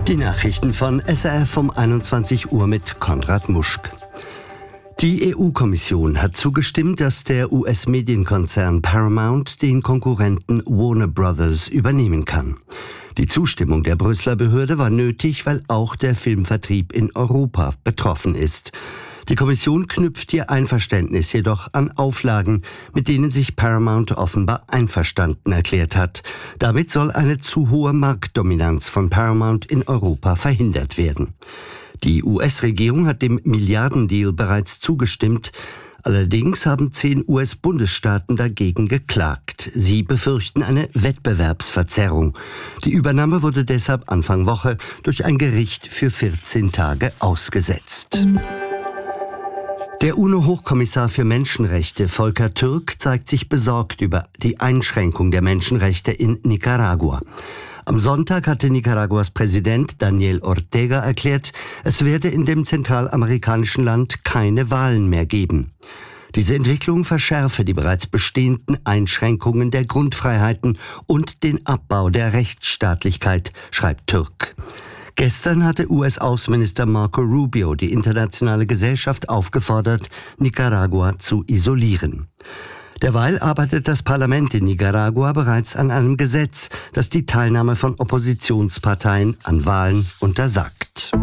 Die Nachrichten von SRF um 21 Uhr mit Konrad Muschk. Die EU-Kommission hat zugestimmt, dass der US-Medienkonzern Paramount den Konkurrenten Warner Brothers übernehmen kann. Die Zustimmung der Brüsseler Behörde war nötig, weil auch der Filmvertrieb in Europa betroffen ist. Die Kommission knüpft ihr Einverständnis jedoch an Auflagen, mit denen sich Paramount offenbar einverstanden erklärt hat. Damit soll eine zu hohe Marktdominanz von Paramount in Europa verhindert werden. Die US-Regierung hat dem Milliardendeal bereits zugestimmt. Allerdings haben 10 US-Bundesstaaten dagegen geklagt. Sie befürchten eine Wettbewerbsverzerrung. Die Übernahme wurde deshalb Anfang Woche durch ein Gericht für 14 Tage ausgesetzt. Der UNO-Hochkommissar für Menschenrechte Volker Türk zeigt sich besorgt über die Einschränkung der Menschenrechte in Nicaragua. Am Sonntag hatte Nicaraguas Präsident Daniel Ortega erklärt, es werde in dem zentralamerikanischen Land keine Wahlen mehr geben. Diese Entwicklung verschärfe die bereits bestehenden Einschränkungen der Grundfreiheiten und den Abbau der Rechtsstaatlichkeit, schreibt Türk. Gestern hatte US-Außenminister Marco Rubio die internationale Gesellschaft aufgefordert, Nicaragua zu isolieren. Derweil arbeitet das Parlament in Nicaragua bereits an einem Gesetz, das die Teilnahme von Oppositionsparteien an Wahlen untersagt.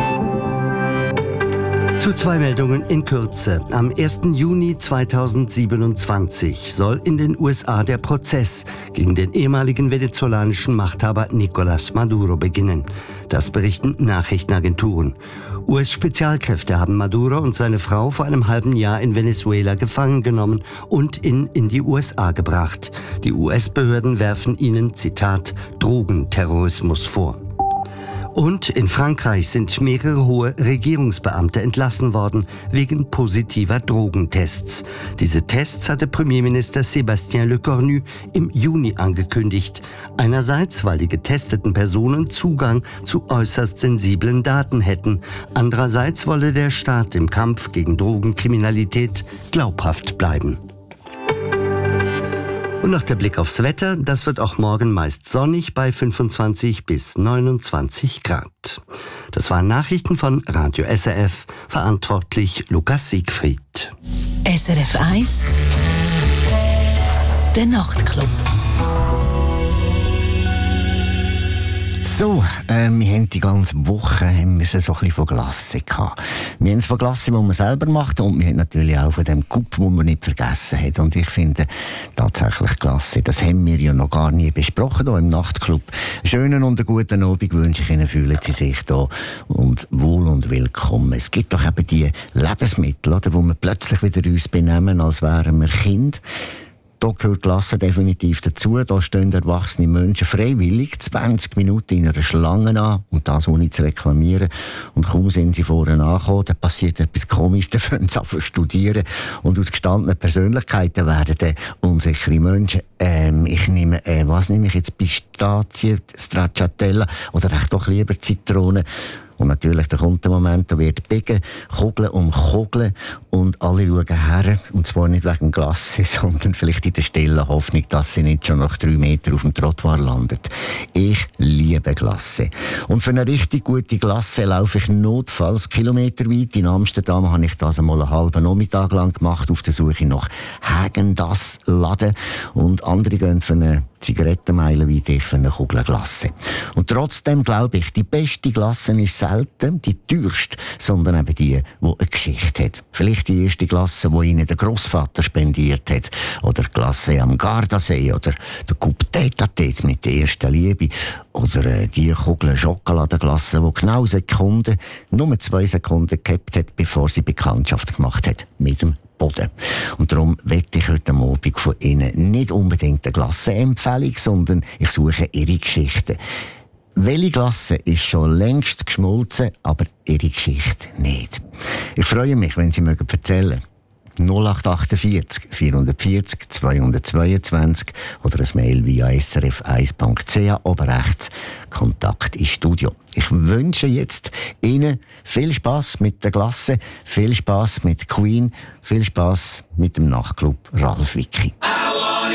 Zu 2 Meldungen in Kürze. Am 1. Juni 2027 soll in den USA der Prozess gegen den ehemaligen venezolanischen Machthaber Nicolás Maduro beginnen. Das berichten Nachrichtenagenturen. US-Spezialkräfte haben Maduro und seine Frau vor einem halben Jahr in Venezuela gefangen genommen und in die USA gebracht. Die US-Behörden werfen ihnen, Zitat, Drogenterrorismus vor. Und in Frankreich sind mehrere hohe Regierungsbeamte entlassen worden wegen positiver Drogentests. Diese Tests hatte Premierminister Sébastien Lecornu im Juni angekündigt. Einerseits, weil die getesteten Personen Zugang zu äußerst sensiblen Daten hätten. Andererseits wolle der Staat im Kampf gegen Drogenkriminalität glaubhaft bleiben. Und noch der Blick aufs Wetter. Das wird auch morgen meist sonnig bei 25 bis 29 Grad. Das waren Nachrichten von Radio SRF. Verantwortlich Lukas Siegfried. SRF 1 Der Nachtclub. So, wir haben die ganze Woche so ein bisschen von Glasse gehabt. Wir haben es von Glasse, die man selber macht, und wir haben natürlich auch von dem Coup, den man nicht vergessen hat. Und ich finde tatsächlich Glasse, das haben wir ja noch gar nie besprochen hier im Nachtclub. Schönen und einen guten Abend wünsche ich Ihnen, fühlen Sie sich da und wohl und willkommen. Es gibt doch eben die Lebensmittel, oder, wo wir plötzlich wieder uns benehmen, als wären wir Kinder. Da gehört Glasse definitiv dazu. Da stehen erwachsene Menschen freiwillig 20 Minuten in einer Schlange an, und das ohne zu reklamieren. Und kaum sind sie vorne angekommen, dann passiert etwas Komisches, dann fangen sie an zu studieren. Und aus gestandenen Persönlichkeiten werden dann unsichere Menschen. Ich nehme, was nehme ich jetzt? Pistazien, Stracciatella oder echt doch lieber Zitrone. Und natürlich, da kommt der Moment, da wird biegen, Kugeln um Kugeln, und alle schauen her, und zwar nicht wegen Glasse, sondern vielleicht in der stillen Hoffnung, dass sie nicht schon nach 3 Metern auf dem Trottoir landet. Ich liebe Glasse. Und für eine richtig gute Glasse laufe ich notfalls kilometerweit. In Amsterdam habe ich das einmal einen halben Nachmittag lang gemacht, auf der Suche nach Häagen-Dazs-Laden. Und andere gehen für eine Zigarettenmeile wie ich für eine Kugel Glasse. Und trotzdem glaube ich, die beste Glasse ist selten die teuerste, sondern eben die eine Geschichte hat. Vielleicht die erste Glasse, die Ihnen der Grossvater spendiert hat. Oder die Glasse am Gardasee. Oder der Coupe Tête-à-Tête mit der ersten Liebe. Oder die Kugel Schokoladenglasse, die genau nur 2 Sekunden gehabt hat, bevor sie Bekanntschaft gemacht hat mit dem Boden. Und darum möchte ich heute Abend von Ihnen nicht unbedingt eine Glassenempfehlung, sondern ich suche Ihre Geschichten. Welche Glasse ist schon längst geschmolzen, aber Ihre Geschichte nicht? Ich freue mich, wenn Sie erzählen mögen. 0848 440 222 oder ein Mail via srf1.ch, oben rechts Kontakt ins Studio. Ich wünsche jetzt Ihnen viel Spass mit der Glasse, viel Spass mit Queen, viel Spass mit dem Nachtclub Ralf Wicki.